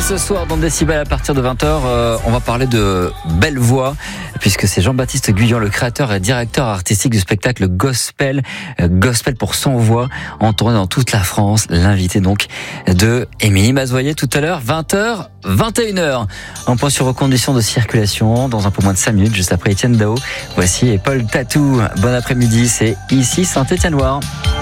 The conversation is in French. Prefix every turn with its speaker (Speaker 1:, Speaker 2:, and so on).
Speaker 1: ce soir dans Décibel à partir de 20h, on va parler de belle voix puisque c'est Jean-Baptiste Guyon, le créateur et directeur artistique du spectacle Gospel pour 100 voix, en tournée dans toute la France. L'invité donc de Émilie Mazoyer tout à l'heure, 20h, 21h. Un point sur vos conditions de circulation dans un peu moins de 5 minutes, juste après Étienne Dao. Voici Paul Tatou. Bon après-midi, c'est ici Saint-Étienne-Loire.